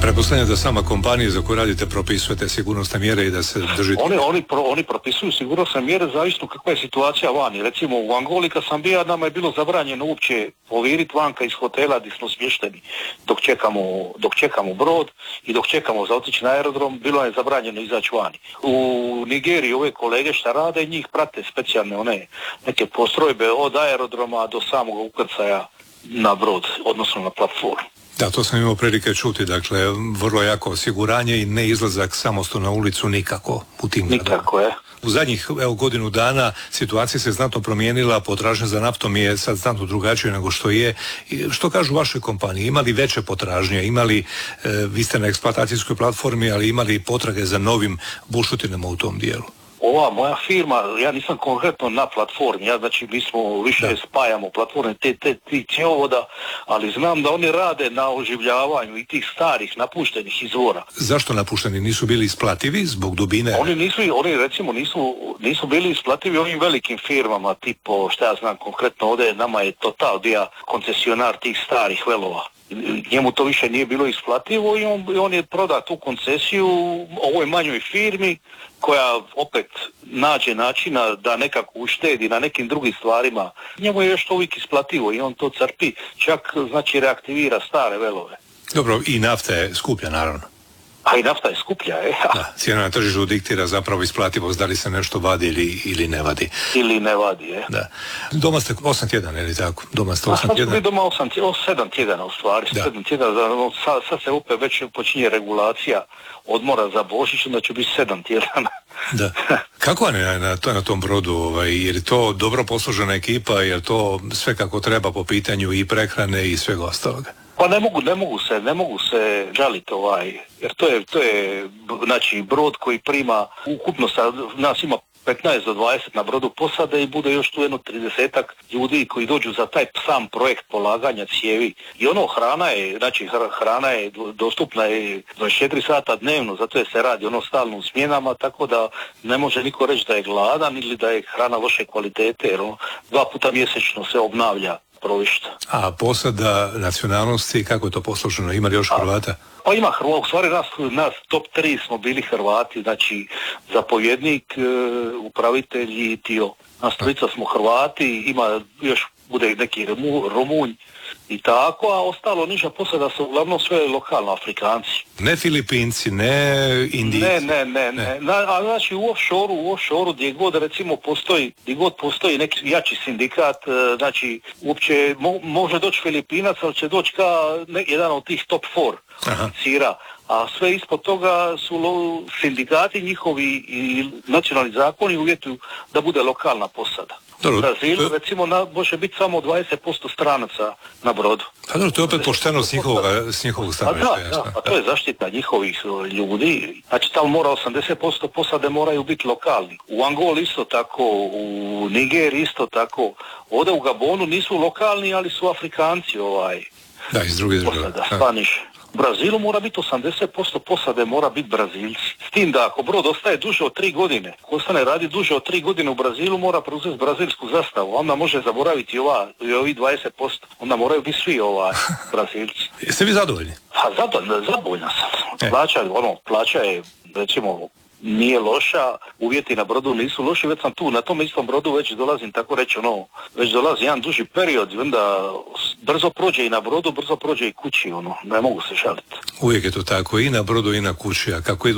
Pretpostavljam da sama kompanija za koju radite propisujete sigurnosne mjere i da se držite... Oni propisuju sigurnosne mjere zavisno kakva je situacija vani. Recimo u Angoli kad sam bio, nama je bilo zabranjeno uopće poviriti vanka iz hotela gdje smo smješteni dok čekamo brod i dok čekamo za otići na aerodrom, bilo je zabranjeno izaći vani. U Nigeriji ove kolege šta rade, njih prate specijalne neke postrojbe od aerodroma do samog ukrcaja na brod, odnosno na platformu. Da, to sam imao prilike čuti, dakle, vrlo jako osiguranje i ne izlazak samostalno na ulicu nikako u tim gradovima. Nikako je. U zadnjih godinu dana situacija se znatno promijenila, potražnja za naftom je sad znatno drugačija nego što je. Što kažu u vašoj kompaniji? Ima li veće potražnje? Vi ste na eksploatacijskoj platformi, ali imali potrage za novim bušotinama u tom dijelu? Ova moja firma, ja nisam konkretno na platformi, mi smo više spajamo platforme tih cjevovoda, ali znam da oni rade na oživljavanju i tih starih napuštenih izvora. Zašto napušteni? Nisu bili isplativi zbog dubine? Oni recimo nisu bili isplativi ovim velikim firmama, tipo šta ja znam konkretno ovdje, nama je Total bio koncesionar tih starih velova. Njemu to više nije bilo isplativo i on je prodao tu koncesiju ovoj manjoj firmi koja opet nađe načina da nekako uštedi na nekim drugim stvarima. Njemu je još to uvijek isplativo i on to crpi, čak reaktivira stare velove. Dobro, i nafta je skuplja naravno. A i nafta je skuplja, Da, cijena na tržištu diktira zapravo isplativost, da li se nešto vadi ili ne vadi. Ili ne vadi, Da. Doma ste 8 tjedana, ili tako? Doma ste 8 tjedana? Doma 7 tjedana u stvari. 7 tjedana, sad se opet već počinje regulacija odmora za Božić, onda će biti 7 tjedana. Da. Kako je na tom brodu? Je li to dobro poslužena ekipa? Je li to sve kako treba po pitanju i prehrane i svega ostaloga? Pa ne mogu se žaliti jer to je brod koji prima, ukupno nas ima 15 do 20 na brodu posade i bude još tu jedno 30-ak ljudi koji dođu za taj sam projekt polaganja cijevi. I hrana je dostupna 24 sata dnevno, zato je se radi stalno u smjenama, tako da ne može niko reći da je gladan ili da je hrana loše kvalitete, jer 2 puta mjesečno se obnavlja provišta. A posada nacionalnosti, kako je to posluženo? Ima li još Hrvata? Pa ima Hrvata, u stvari nas top 3 smo bili Hrvati, zapovjednik, upravitelj i tio. Nas trojica smo Hrvati, ima još bude neki Rumunj i tako, a ostalo niža posada su uglavnom sve lokalno Afrikanci. Ne Filipinci, ne Indijci? Ne. U offshore-u gdje god recimo postoji neki jači sindikat, uopće može doći Filipinac, ali će doći jedan od tih top 4 cira. A sve ispod toga su sindikati njihovi i nacionalni zakoni uvjetuju da bude lokalna posada. U Brazilu recimo može biti samo 20% stranaca na brodu. Pa dobro, to je opet pošteno s njihovog stanovišta. Da, to je zaštita njihovih ljudi. Tamo mora 80% posade moraju biti lokalni. U Angoli isto tako, u Nigeriji isto tako. Ovdje u Gabonu nisu lokalni, ali su Afrikanci Da, iz druge države. Spaniš. U Brazilu mora biti 80% posade mora biti Brazilci. S tim da ako brod ostaje duže od 3 godine, ako ostane radi duže od 3 godine u Brazilu, mora preuzeti brazilsku zastavu. Onda može zaboraviti ovi 20%. Onda moraju biti svi Brazilci. Jeste vi zadovoljni? Zadovoljan sam. Plaća je recimo nije loša, uvjeti na brodu nisu loši, već sam tu, na tom istom brodu već dolazim, tako reći, već dolazi jedan duži period, onda brzo prođe i na brodu, brzo prođe i kući, ne mogu se žaliti. Uvijek je to tako, i na brodu i na kući, a kako